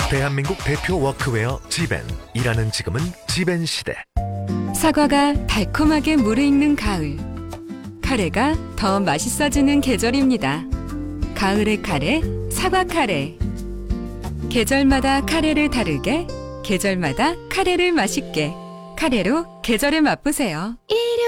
대한민국 대표 워크웨어 지벤. 일하는 지금은 지벤 시대. 사과가 달콤하게 무르익는 가을. 카레가 더 맛있어지는 계절입니다. 가을의 카레, 사과 카레. 계절마다 카레를 다르게, 계절마다 카레를 맛있게. 카레로 계절을 맛보세요.